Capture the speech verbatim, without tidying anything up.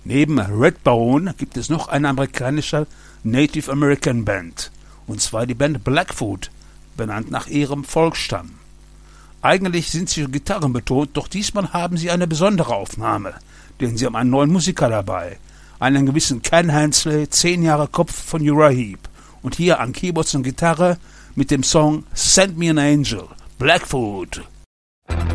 Neben Redbone gibt es noch eine amerikanische Native American Band, und zwar die Band Blackfoot, benannt nach ihrem Volksstamm. Eigentlich sind sie gitarrenbetont, doch diesmal haben sie eine besondere Aufnahme, denn sie haben einen neuen Musiker dabei, einen gewissen Ken Hensley, zehn Jahre Kopf von Uriah Heep, und hier an Keyboards und Gitarre mit dem Song Send Me an Angel, Blackfoot.